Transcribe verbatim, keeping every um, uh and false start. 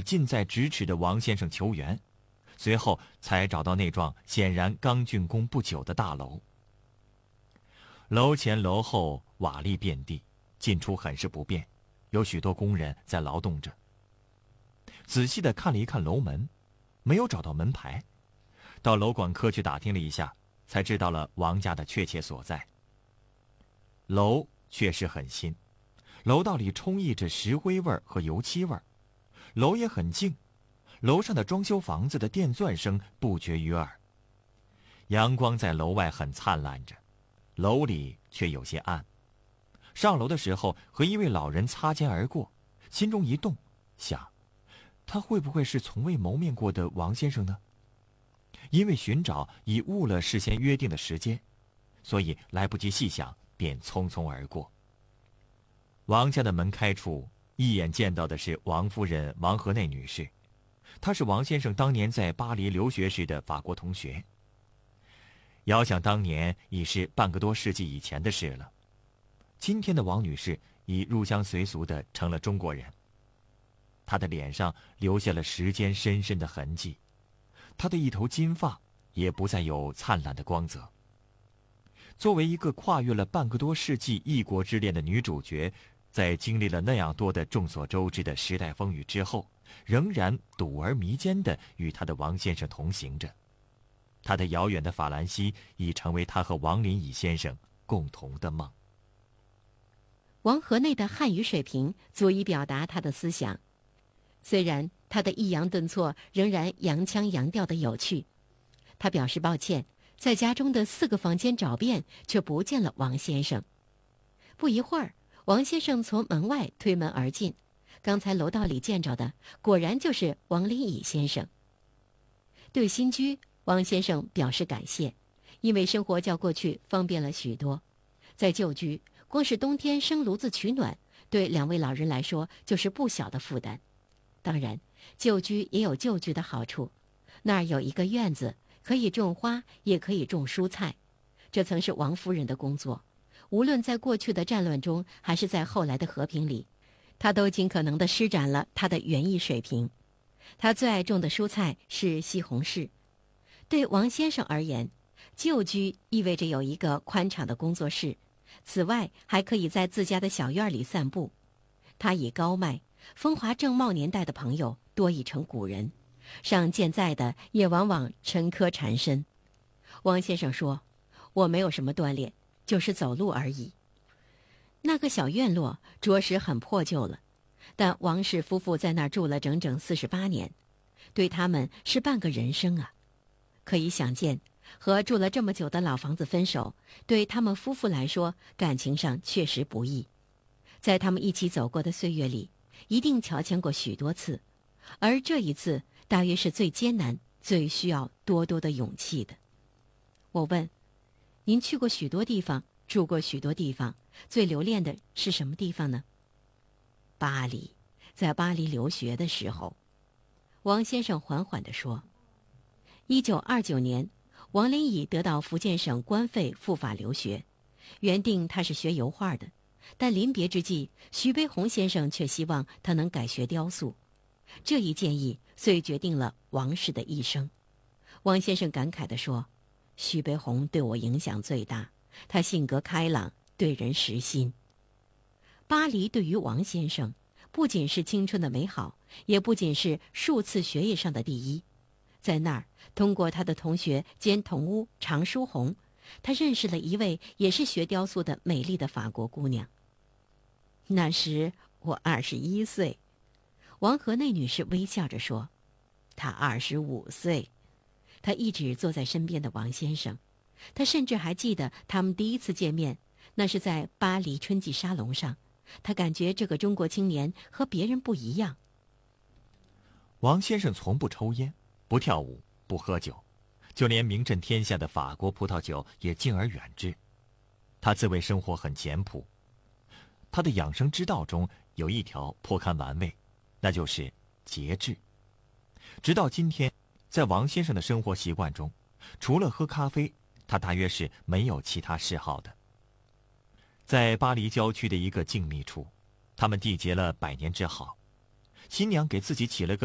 近在咫尺的王先生求援，随后才找到那幢显然刚竣工不久的大楼。楼前楼后瓦砾遍地，进出很是不便，有许多工人在劳动着。仔细地看了一看楼门，没有找到门牌，到楼管科去打听了一下，才知道了王家的确切所在。楼确实很新，楼道里充溢着石灰味和油漆味，楼也很静，楼上的装修房子的电钻声不绝于耳。阳光在楼外很灿烂着，楼里却有些暗。上楼的时候和一位老人擦肩而过，心中一动，想他会不会是从未谋面过的王先生呢？因为寻找已误了事先约定的时间，所以来不及细想，便匆匆而过。王家的门开处，一眼见到的是王夫人王河内女士，她是王先生当年在巴黎留学时的法国同学。遥想当年已是半个多世纪以前的事了，今天的王女士已入乡随俗的成了中国人。她的脸上留下了时间深深的痕迹，她的一头金发也不再有灿烂的光泽。作为一个跨越了半个多世纪异国之恋的女主角，在经历了那样多的众所周知的时代风雨之后，仍然笃而弥坚地与她的王先生同行着。她的遥远的法兰西已成为她和王林乙先生共同的梦。 王河内的汉语水平足以表达他的思想，虽然他的抑扬顿挫仍然洋腔洋调的有趣。他表示抱歉，在家中的四个房间找遍，却不见了王先生。不一会儿，王先生从门外推门而进，刚才楼道里见着的果然就是王林乙先生。对新居，王先生表示感谢，因为生活较过去方便了许多。在旧居，光是冬天生炉子取暖，对两位老人来说就是不小的负担。当然，旧居也有旧居的好处，那儿有一个院子，可以种花，也可以种蔬菜。这曾是王夫人的工作，无论在过去的战乱中，还是在后来的和平里，她都尽可能地施展了她的园艺水平。她最爱种的蔬菜是西红柿。对王先生而言，旧居意味着有一个宽敞的工作室，此外还可以在自家的小院里散步。他以高迈、风华正茂年代的朋友多已成古人，尚健在的也往往沉疴缠身。王先生说，我没有什么锻炼，就是走路而已。那个小院落着实很破旧了，但王氏夫妇在那儿住了整整四十八年，对他们是半个人生啊。可以想见，和住了这么久的老房子分手，对他们夫妇来说，感情上确实不易。在他们一起走过的岁月里，一定乔迁过许多次，而这一次大约是最艰难、最需要多多的勇气的。我问，您去过许多地方，住过许多地方，最留恋的是什么地方呢？巴黎，在巴黎留学的时候。王先生缓缓地说，一九二九年，王林乙得到福建省官费赴法留学，原定他是学油画的，但临别之际，徐悲鸿先生却希望他能改学雕塑。这一建议遂决定了王氏的一生。王先生感慨地说，徐悲鸿对我影响最大，他性格开朗，对人实心。巴黎对于王先生不仅是青春的美好，也不仅是数次学业上的第一。在那儿，通过他的同学兼同屋常书鸿，他认识了一位也是学雕塑的美丽的法国姑娘。那时我二十一岁，王河内女士微笑着说，她二十五岁。她一直坐在身边的王先生，她甚至还记得他们第一次见面，那是在巴黎春季沙龙上。她感觉这个中国青年和别人不一样。 王先生从不抽烟，不跳舞，不喝酒，就连名震天下的法国葡萄酒也敬而远之。他自谓生活很简朴，他的养生之道中有一条颇堪玩味，那就是节制。直到今天，在王先生的生活习惯中，除了喝咖啡，他大约是没有其他嗜好的。在巴黎郊区的一个静谧处，他们缔结了百年之好。新娘给自己起了个